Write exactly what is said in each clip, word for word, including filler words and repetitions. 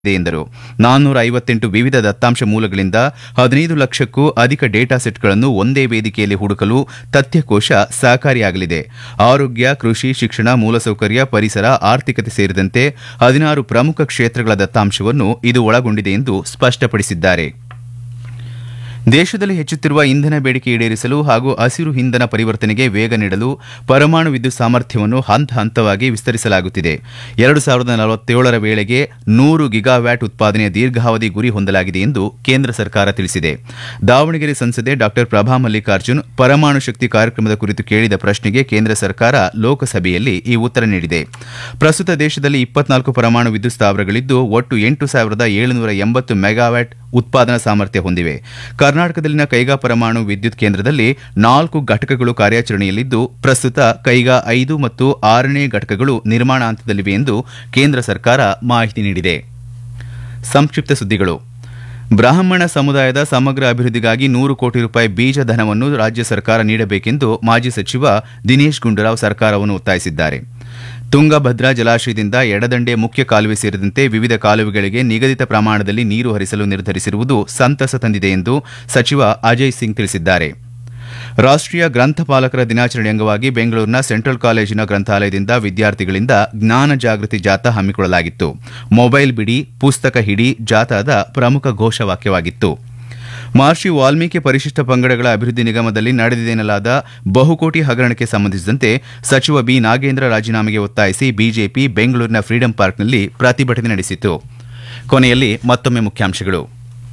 ಎಂದರು. ನಾನ್ನೂರ ಐವತ್ತೆಂಟು ವಿವಿಧ ದತ್ತಾಂಶ ಮೂಲಗಳಿಂದ ಹದಿನೈದು ಲಕ್ಷಕ್ಕೂ ಅಧಿಕ ಡೇಟಾ ಸೆಟ್ಗಳನ್ನು ಒಂದೇ ವೇದಿಕೆಯಲ್ಲಿ ಹುಡುಕಲು ತಥ್ಯಕೋಶ ಸಹಕಾರಿಯಾಗಲಿದೆ. ಆರೋಗ್ಯ, ಕೃಷಿ, ಶಿಕ್ಷಣ, ಮೂಲಸೌಕರ್ಯ, ಪರಿಸರ, ಆರ್ಥಿಕತೆ ಸೇರಿದಂತೆ ಹದಿನಾರು ಪ್ರಮುಖ ಕ್ಷೇತ್ರಗಳ ದತ್ತಾಂಶವನ್ನು ಇದು ಒಳಗೊಂಡಿದೆ ಎಂದು ಸ್ಪಷ್ಟಪಡಿಸಿದ್ದಾರೆ. ದೇಶದಲ್ಲಿ ಹೆಚ್ಚುತ್ತಿರುವ ಇಂಧನ ಬೇಡಿಕೆ ಈಡೇರಿಸಲು ಹಾಗೂ ಹಸಿರು ಇಂಧನ ಪರಿವರ್ತನೆಗೆ ವೇಗ ನೀಡಲು ಪರಮಾಣು ವಿದ್ಯುತ್ ಸಾಮರ್ಥ್ಯವನ್ನು ಹಂತ ಹಂತವಾಗಿ ವಿಸ್ತರಿಸಲಾಗುತ್ತಿದೆ. ಎರಡು ಸಾವಿರದ ನಲವತ್ತೇಳರ ವೇಳೆಗೆ ನೂರು ಗಿಗಾವ್ಯಾಟ್ ಉತ್ಪಾದನೆಯ ದೀರ್ಘಾವಧಿ ಗುರಿ ಹೊಂದಲಾಗಿದೆ ಎಂದು ಕೇಂದ್ರ ಸರ್ಕಾರ ತಿಳಿಸಿದೆ. ದಾವಣಗೆರೆ ಸಂಸದೆ ಡಾ ಪ್ರಭಾ ಮಲ್ಲಿಕಾರ್ಜುನ್ ಪರಮಾಣು ಶಕ್ತಿ ಕಾರ್ಯಕ್ರಮದ ಕುರಿತು ಕೇಳಿದ ಪ್ರಶ್ನೆಗೆ ಕೇಂದ್ರ ಸರ್ಕಾರ ಲೋಕಸಭೆಯಲ್ಲಿ ಈ ಉತ್ತರ ನೀಡಿದೆ. ಪ್ರಸ್ತುತ ದೇಶದಲ್ಲಿ ಇಪ್ಪತ್ನಾಲ್ಕು ಪರಮಾಣು ವಿದ್ಯುತ್ ಸ್ಥಾವರಗಳಿದ್ದು ಒಟ್ಟು ಎಂಟು ಸಾವಿರದ ಏಳುನೂರ ಎಂಬತ್ತು ಮೆಗಾವ್ಯಾಟ್ ಉತ್ಪಾದನಾ ಸಾಮರ್ಥ್ಯ ಹೊಂದಿವೆ. ಕರ್ನಾಟಕದಲ್ಲಿನ ಕೈಗಾ ಪರಮಾಣು ವಿದ್ಯುತ್ ಕೇಂದ್ರದಲ್ಲಿ ನಾಲ್ಕು ಘಟಕಗಳು ಕಾರ್ಯಾಚರಣೆಯಲ್ಲಿದ್ದು ಪ್ರಸ್ತುತ ಕೈಗಾ ಐದು ಮತ್ತು ಆರನೇ ಘಟಕಗಳು ನಿರ್ಮಾಣ ಹಂತದಲ್ಲಿವೆ ಎಂದು ಕೇಂದ್ರ ಸರ್ಕಾರ ಮಾಹಿತಿ ನೀಡಿದೆ. ಸಂಕ್ಷಿಪ್ತ ಸುದ್ದಿಗಳು. ಬ್ರಾಹ್ಮಣ ಸಮುದಾಯದ ಸಮಗ್ರ ಅಭಿವೃದ್ಧಿಗಾಗಿ ನೂರು ಕೋಟಿ ರೂಪಾಯಿ ಬೀಜ ಧನವನ್ನು ರಾಜ್ಯ ಸರ್ಕಾರ ನೀಡಬೇಕೆಂದು ಮಾಜಿ ಸಚಿವ ದಿನೇಶ್ ಗುಂಡೂರಾವ್ ಸರ್ಕಾರವನ್ನು ಒತ್ತಾಯಿಸಿದ್ದಾರೆ. ತುಂಗಭದ್ರಾ ಜಲಾಶಯದಿಂದ ಎಡದಂಡೆ ಮುಖ್ಯ ಕಾಲುವೆ ಸೇರಿದಂತೆ ವಿವಿಧ ಕಾಲುವೆಗಳಿಗೆ ನಿಗದಿತ ಪ್ರಮಾಣದಲ್ಲಿ ನೀರು ಹರಿಸಲು ನಿರ್ಧರಿಸಿರುವುದು ಸಂತಸ ತಂದಿದೆ ಎಂದು ಸಚಿವ ಅಜಯ್ ಸಿಂಗ್ ತಿಳಿಸಿದ್ದಾರೆ. ರಾಷ್ಟೀಯ ಗ್ರಂಥಪಾಲಕರ ದಿನಾಚರಣೆ ಅಂಗವಾಗಿ ಬೆಂಗಳೂರಿನ ಸೆಂಟ್ರಲ್ ಕಾಲೇಜಿನ ಗ್ರಂಥಾಲಯದಿಂದ ವಿದ್ಯಾರ್ಥಿಗಳಿಂದ ಜ್ಞಾನ ಜಾಗೃತಿ ಜಾಥಾ ಹಮ್ಮಿಕೊಳ್ಳಲಾಗಿತ್ತು. ಮೊಬೈಲ್ ಬಿಡಿ, ಪುಸ್ತಕ ಹಿಡಿ ಜಾಥಾದ ಪ್ರಮುಖ ಘೋಷವಾಕ್ಯವಾಗಿತ್ತು. ಮಹರ್ಷಿ ವಾಲ್ಮೀಕಿ ಪರಿಶಿಷ್ಟ ಪಂಗಡಗಳ ಅಭಿವೃದ್ಧಿ ನಿಗಮದಲ್ಲಿ ನಡೆದಿದೆಯೆನ್ನಲಾದ ಬಹುಕೋಟಿ ಹಗರಣಕ್ಕೆ ಸಂಬಂಧಿಸಿದಂತೆ ಸಚಿವ ಬಿ ನಾಗೇಂದ್ರ ರಾಜೀನಾಮೆಗೆ ಒತ್ತಾಯಿಸಿ ಬಿಜೆಪಿ ಬೆಂಗಳೂರಿನ ಫ್ರೀಡಂ ಪಾರ್ಕ್ನಲ್ಲಿ ಪ್ರತಿಭಟನೆ ನಡೆಸಿತು. ಕೊನೆಯಲ್ಲಿ ಮತ್ತೊಮ್ಮೆ ಮುಖ್ಯಾಂಶಗಳು.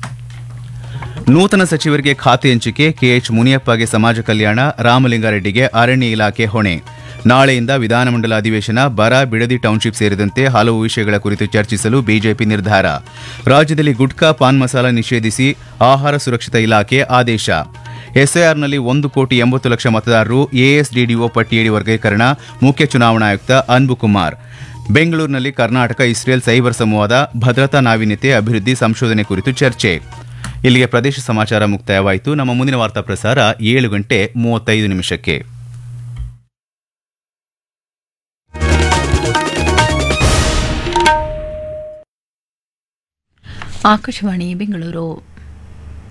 ನೂತನ ಸಚಿವರಿಗೆ ಖಾತೆ ಹಂಚಿಕೆ. ಕೆಎಚ್ ಮುನಿಯಪ್ಪಗೆ ಸಮಾಜ ಕಲ್ಯಾಣ, ರಾಮಲಿಂಗಾರೆಡ್ಡಿಗೆ ಅರಣ್ಯ ಇಲಾಖೆ ಹೊಣೆ. ನಾಳೆಯಿಂದ ವಿಧಾನಮಂಡಲ ಅಧಿವೇಶನ. ಬರ, ಬಿಡದಿ ಟೌನ್ಶಿಪ್ ಸೇರಿದಂತೆ ಹಲವು ವಿಷಯಗಳ ಕುರಿತು ಚರ್ಚಿಸಲು ಬಿಜೆಪಿ ನಿರ್ಧಾರ. ರಾಜ್ಯದಲ್ಲಿ ಗುಟ್ಕಾ, ಪಾನ್ ಮಸಾಲ ನಿಷೇಧಿಸಿ ಆಹಾರ ಸುರಕ್ಷತಾ ಇಲಾಖೆ ಆದೇಶ. ಎಸ್ಐಆರ್ನಲ್ಲಿ ಒಂದು ಕೋಟಿ ಎಂಬತ್ತು ಲಕ್ಷ ಮತದಾರರು. ಎಎಸ್ಡಿಡಿಒ ಪಟ್ಟಿಯಡಿ ವರ್ಗೀಕರಣ. ಮುಖ್ಯ ಚುನಾವಣಾ ಆಯುಕ್ತ ಅನ್ಬು ಕುಮಾರ್. ಬೆಂಗಳೂರಿನಲ್ಲಿ ಕರ್ನಾಟಕ ಇಸ್ರೇಲ್ ಸೈಬರ್ ಸಂವಾದ. ಭದ್ರತಾ ನಾವೀನ್ಯತೆ, ಅಭಿವೃದ್ಧಿ, ಸಂಶೋಧನೆ ಕುರಿತು ಚರ್ಚೆ. ಇಲ್ಲಿಗೆ ಪ್ರದೇಶ ಸಮಾಚಾರ ಮುಕ್ತಾಯವಾಯಿತು. ನಮ್ಮ ಮುಂದಿನ ವಾರ್ತಾ ಪ್ರಸಾರ ಏಳು ಗಂಟೆ ಮೂವತ್ತೈದು ನಿಮಿಷಕ್ಕೆ. ಆಕಾಶವಾಣಿ ಬೆಂಗಳೂರು.